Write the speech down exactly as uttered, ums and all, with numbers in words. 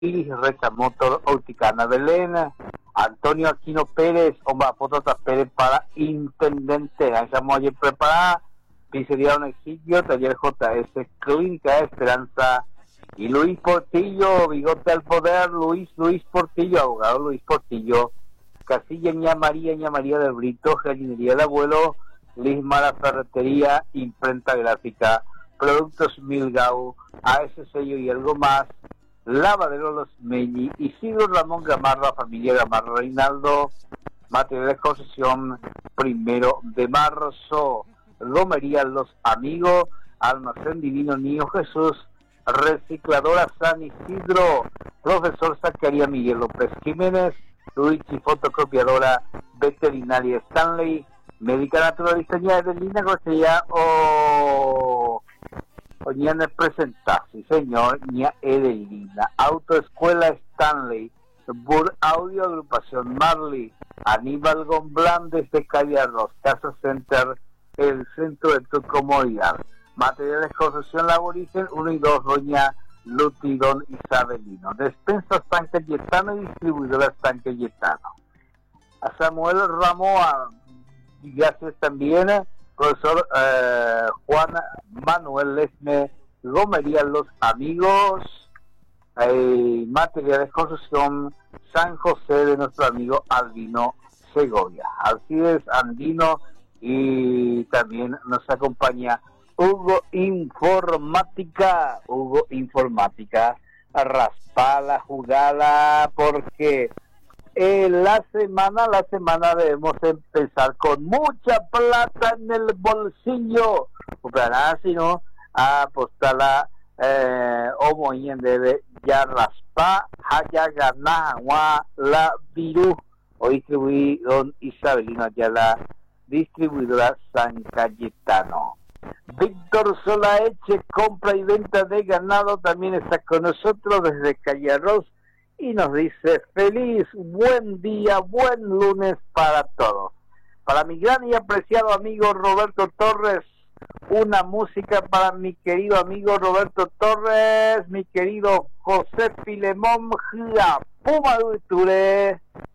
Iris Rechamoto, Auticana Belén, Antonio Aquino Pérez, Omba Potota Pérez para Intendente, Ayamo ayer preparada, Pizzería Don Egipio, Taller J S, Clínica Esperanza, y Luis Portillo, Bigote al Poder, Luis, Luis Portillo, abogado Luis Portillo, Casilla Ña María, Ña María del Brito, Jardinería del Abuelo, Lismara Ferretería, Imprenta Gráfica, Productos Milgau, A S Sello y algo más, Lavadero Los Meñi, Isidro Ramón Gamarra, Familia Gamarra Reinaldo, Material de Construcción, Primero de Marzo, Romería Los Amigos, Almacén Divino Niño Jesús, Recicladora San Isidro, Profesor Zacarías Miguel López Jiménez, Luigi Fotocopiadora Veterinaria Stanley, Médica Naturalista Ña Edelina Grosería o o Ña me presenta, sí señor, Ña Edelina, Autoescuela Stanley, Bur Audio Agrupación Marley, Aníbal Gomblán desde Calle Arroz, Casa Center, el centro de tu comodidad. Materiales de construcción Laborigen uno y dos, Doña Lutidón Isabelino. Despensas San Cayetano y distribuidora San Cayetano. A Samuel Ramoa, y gracias también, profesor eh, Juan Manuel Lesme, Gomería Los Amigos, eh, materiales de construcción San José de nuestro amigo Albino Segovia. Así es, Andino, y también nos acompaña Hugo Informática, Hugo Informática, raspala, jugala, porque eh, la semana, la semana debemos empezar con mucha plata en el bolsillo, para si no, a apostarla, eh, o moyen debe ya raspa, haya ganar, la virus, o distribuir don Isabelino allá la distribuidora San Cayetano. Víctor Solaeche, compra y venta de ganado, también está con nosotros desde Calle Arroz y nos dice feliz, buen día, buen lunes para todos. Para mi gran y apreciado amigo Roberto Torres, una música para mi querido amigo Roberto Torres, mi querido José Filemón, Puma Duture.